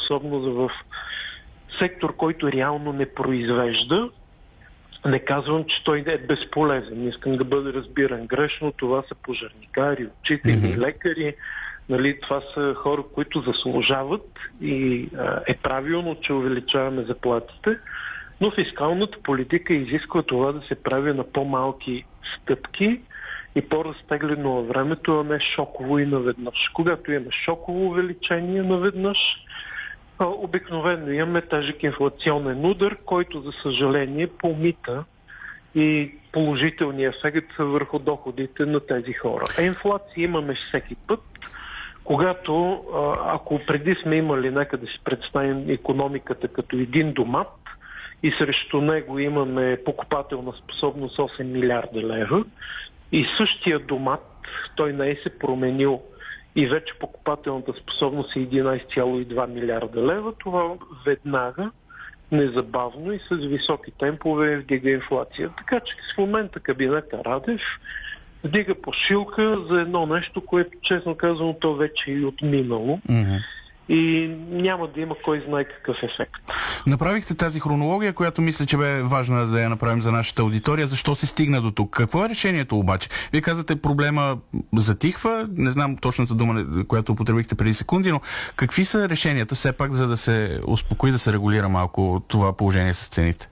способност в сектор, който реално не произвежда. Не казвам, че той е безполезен. Искам да бъде разбиран грешно. Това са пожарникари, учители, лекари. Нали, това са хора, които заслужават и е правилно, че увеличаваме заплатите, но фискалната политика изисква това да се прави на по-малки стъпки и по-разтеглено във времето, а не шоково и наведнъж. Когато имаме шоково увеличение наведнъж, обикновено имаме тежък инфлационен удар, който за съжаление помита и положителния ефект върху доходите на тези хора. А инфлация имаме всеки път, когато, ако преди сме имали, нека да си представим икономиката като един домат и срещу него имаме покупателна способност 8 милиарда лева и същия домат, той не е се променил и вече покупателната способност е 11,2 милиарда лева, това веднага, незабавно и с високи темпове вдига инфлация. Така че в момента кабинета Радев вдига пошилка за едно нещо, което, честно казано, то вече е отминало. И няма да има кой знае какъв ефект. Направихте тази хронология, която мисля, че бе важна да я направим за нашата аудитория. Защо се стигна до тук? Какво е решението обаче? Вие казвате, проблема затихва, не знам точната дума, която употребихте преди секунди, но какви са решенията все пак, за да се успокои, да се регулира малко това положение с цените?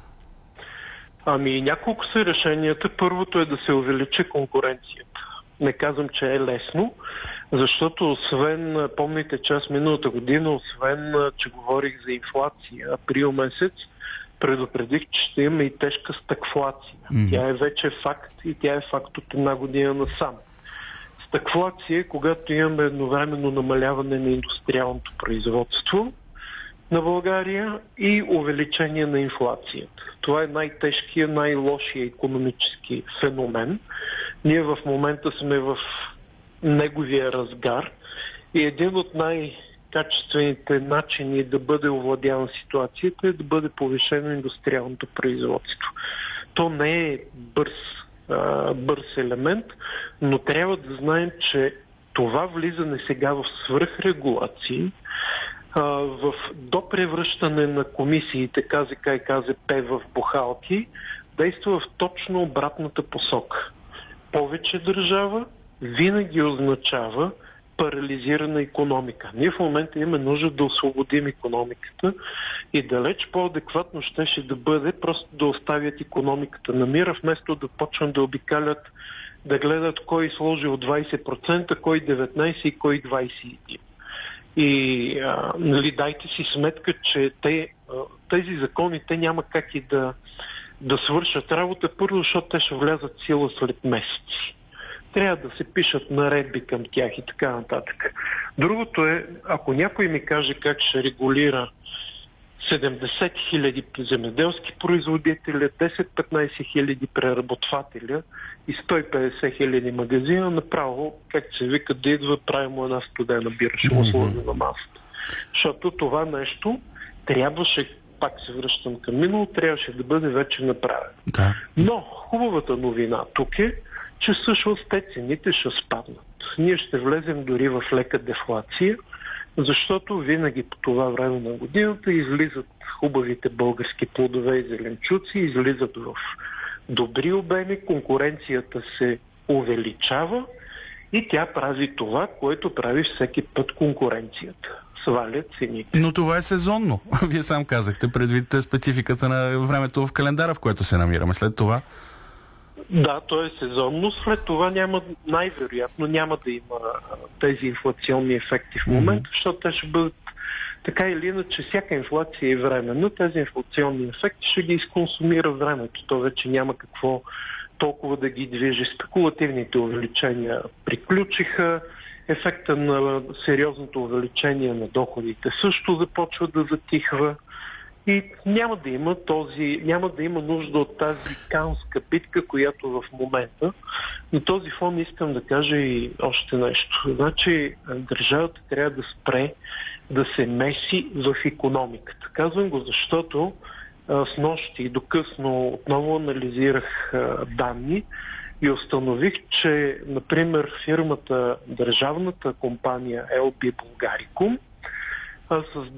Няколко са решенията. Първото е да се увеличи конкуренцията. Не казвам, че е лесно, защото освен, помните, че аз миналата година, освен, че говорих за инфлация, април месец, предупредих, че ще има и тежка стагфлация. Тя е вече факт и тя е факт от една година насам. Стагфлация е когато имаме едновременно намаляване на индустриалното производство на България и увеличение на инфлацията. Това е най-тежкия, най-лошия икономически феномен. Ние в момента сме в неговия разгар и един от най-качествените начини да бъде овладяна ситуацията е да бъде повишено индустриалното производство. То не е бърз елемент, но трябва да знаем, че това влизане сега в свръхрегулации, в допревръщане на комисиите КЗК и КЗП в бухалки, действа в точно обратната посока. Повече държава винаги означава парализирана икономика. Ние в момента имаме нужда да освободим икономиката и далеч по-адекватно щеше да бъде просто да оставят икономиката на мира, вместо да почнат да обикалят, да гледат кой сложил 20%, кой 19% и кой 21%. И дайте си сметка, че тези закони те няма как и да свършат работа, първо, защото те ще влязат в сила след месеци. Трябва да се пишат наредби към тях и така нататък. Другото е, ако някой ми каже как ще регулира 70 хиляди земеделски производители, 10-15 хиляди преработвателя и 150 хиляди магазина, направо, как се вика, да идва, правим една студена бира, ще му сложи на масата. Защото това нещо трябваше, пак се връщам към минало, трябваше да бъде вече направено. Да. Но хубавата новина тук е, че всъщност те цените ще спаднат. Ние ще влезем дори в лека дефлация, защото винаги по това време на годината излизат хубавите български плодове и зеленчуци, излизат в добри обеми, конкуренцията се увеличава и тя прави това, което прави всеки път конкуренцията. Свалят цените. Но това е сезонно. Вие сам казахте, предвид спецификата на времето в календара, в което се намираме. След това... Да, то е сезонно. След това най-вероятно няма да има тези инфлационни ефекти в момента, защото те ще бъдат така или иначе, всяка инфлация е временна. Тези инфлационни ефекти ще ги изконсумира времето. То вече няма какво толкова да ги движи. Спекулативните увеличения приключиха. Ефекта на сериозното увеличение на доходите също започва да затихва. И няма да има нужда от тази канска битка, която в момента. На този фон искам да кажа и още нещо. Значи държавата трябва да спре да се меси в икономиката. Казвам го, защото снощи до късно отново анализирах данни и установих, че, например, държавната компания LB Bulgaricum с